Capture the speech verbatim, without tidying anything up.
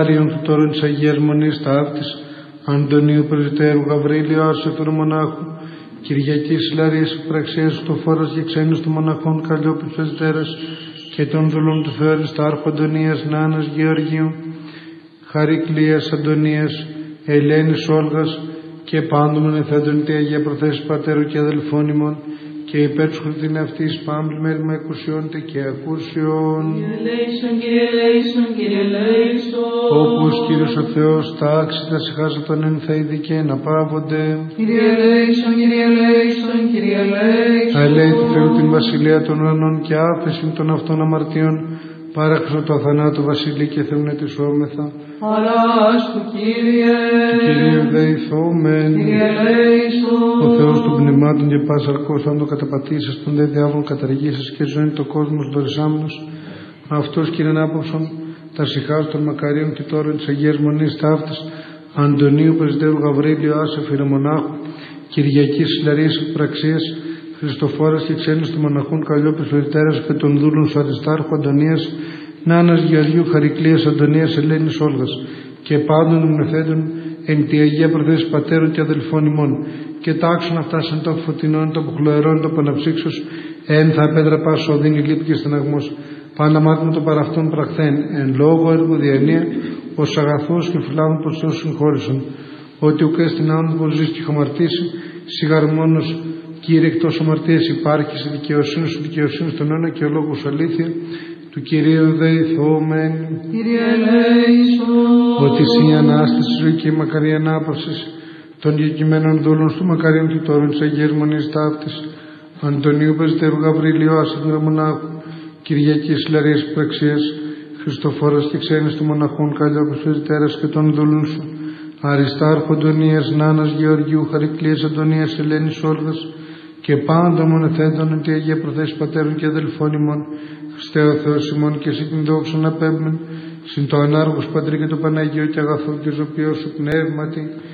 Άριον του τόρων της Αγίας Μονής Ταύτης, Αντωνίου Πρεσβυτέρου Γαβρίλιο Άρσεφερου Μονάχου, Κυριακής Λαρίας Πραξίας του Φόρας και Ξένους του Μοναχών Καλλιόπης Πρεσβυτέρας και των δούλων του Θεού Αριστάρχου Αντωνίας Νάνας Γεωργίου, Χαρικλίας Αντωνίας, Ελένης Όλγας και πάντων ενεθέντων τη Αγία Προθέσεις Πατέρου και Αδελφών ημών, και υπέρ τους χρητήν αυτής πάμπλη μέλημα εκουσιών και ακούσιων. Κύριε Λέησον, Κύριε Λέησον, Κύριε Λέησον. Όπως Κύριος ο Θεός τα άξιτα συχάσα τον εν θα ειδικέ να πάβονται. Κύριε Λέησον, Κύριε Λέησον, Κύριε Λέησον. Αλέη του Θεού την βασιλεία των ουρανών και άφεση των αυτών αμαρτίων, παράξω το αθανάτου βασιλεί και θεούνε της όμεθα. Παράς του Κύριε. Του Κυρίου δεηθόμεν. Κύριε Λέησον. Ο Θεός των πνευμάτων και πας αρκός αν το καταπατήσεις, τον δε διάβολο καταργήσεις και ζωή το κόσμος δορισάμενος. Αυτός Κύριε άποψον τα συχάς των μακαρίων και τόρων της Αγίας Μονής Ταύτης, Αντωνίου Πρεσβυτέρου Γαβρίλιο Άρσεφερου Μονάχου, Κυριακής Λαρίας Πραξίας, Χριστοφόρας και Ξένους του Μοναχών Καλλιόπης Πρεσβυτέρας και των δούλων σου Αριστάρχου Αντωνίας Νάνας Γεωργίου, Χαρικλίας Αντωνίας, Ελένης Όλγας και πάντων μνηθέντων εν τη Αγία Προθέσεις Πατέρων και Αδελφών ημών, και τάξουν αυτά σαν το φωτεινών, το ποχλωερών, το παναψύξος, εν θα πέτρα πάσο οδύνη λύπη και στεναγμός, παναμάτων το παραυτόν πραχθέν, εν λόγω έργου διανία, ως αγαθούς και φυλάδων προς όσους συγχώρησον, ότι ουκ στην άνω πως ζεις και χαμαρτήσει, σιγαρμόνος Κύριε εκτός αμαρτίας υπάρχει, σε δικαιοσύνη σου δικαιοσύνη στον αιώνα και ο λόγος αλήθεια, του Κυρίου δεηθόμεν. Κύριε Λέησον. Ότι εσύ Ανάσταση ζωή και μακαρία ανάπαυσης των διακειμένων δούλων του μακαρίων του τόρων της Αγίας Μονής Ταύτης, Αντωνίου Πρεσβυτέρου Γαβρίλιο Άρσεφερου Μονάχου, Κυριακής Λαρίας Πραξίας, Χριστοφόρας και Ξένης του Μοναχών Καλλιόπης Πρεσβυτέρας και των δούλων σου, Αριστάρχου Αντωνίας Νάνας Γεωργίου, Χαρικλίας Αντωνίας, Ελένης Όλγας και πάντα μονεθέντων εν τη Αγία Προθέσεις Πατέρων και Αδελφών ημών, Χριστέ ο Θεός ημών, και εσύ την δόξα να πέμπμεν, συν το ανάργος Πατρί και το Παναγίο και αγαθό και ζωπιό σου πνεύματι,